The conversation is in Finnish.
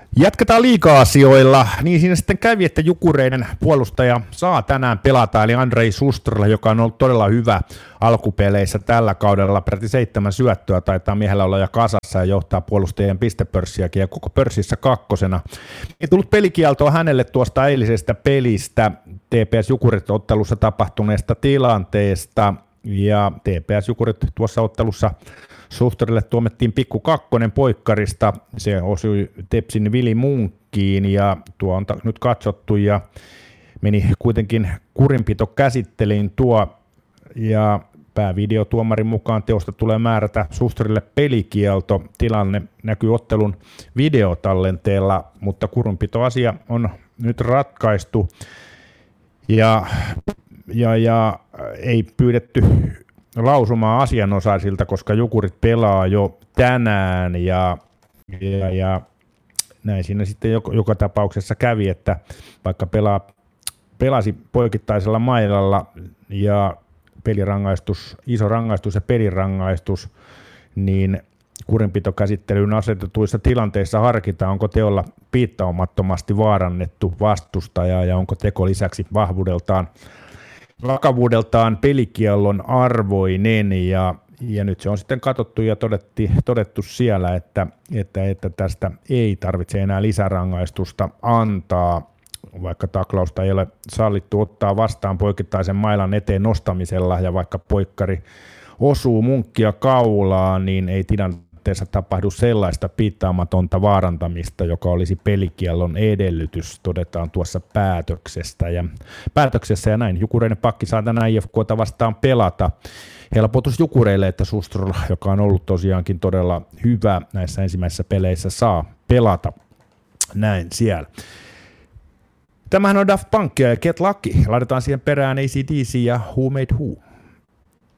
Jatketaan liiga-asioilla, niin siinä sitten kävi, että Jukureiden puolustaja saa tänään pelata, eli Andrei Sustrla, joka on ollut todella hyvä alkupeleissä tällä kaudella, peräti 7 syöttöä taitaa miehellä olla ja kasassa ja johtaa puolustajien pistepörssiäkin ja koko pörssissä kakkosena. Ei tullut pelikieltoa hänelle tuosta eilisestä pelistä, TPS Jukurit ottelussa tapahtuneesta tilanteesta, ja TPS Jukurit tuossa ottelussa Suhterille tuomettiin pikku kakkonen poikkarista, se osui Tepsin Vili Munkkiin ja tuo on nyt katsottu ja meni kuitenkin kurinpito käsittelyyn tuo ja päävideotuomarin mukaan teosta tulee määrätä Suhterille pelikielto. Tilanne näkyy ottelun videotallenteella, mutta kurinpitoasia on nyt ratkaistu ja ei pyydetty lausumaa asianosaisilta, koska Jukurit pelaa jo tänään ja näin siinä sitten joka tapauksessa kävi, että vaikka pelasi poikittaisella mailalla ja pelirangaistus, iso rangaistus ja pelirangaistus, niin kurinpitokäsittelyyn asetetuissa tilanteissa harkitaan, onko teolla piittaamattomasti vaarannettu vastustajaa ja onko teko lisäksi vakavuudeltaan pelikiellon arvoinen ja nyt se on sitten katsottu ja todettu siellä, että tästä ei tarvitse enää lisärangaistusta antaa, vaikka taklausta ei ole sallittu ottaa vastaan poikittaisen mailan eteen nostamisella ja vaikka poikkari osuu Munkkia kaulaan, niin ei tilanteessa tapahdu sellaista piittaamatonta vaarantamista, joka olisi pelikiellon edellytys, todetaan tuossa päätöksessä ja näin. Jukureiden pakki saa tänään IFK:ta vastaan pelata. Helpotus Jukureille, että Sustrl, joka on ollut tosiaankin todella hyvä näissä ensimmäisissä peleissä, saa pelata näin siellä. Tämähän on Daft Punk ja Get Lucky. Laitetaan siihen perään AC/DC ja Who Made Who.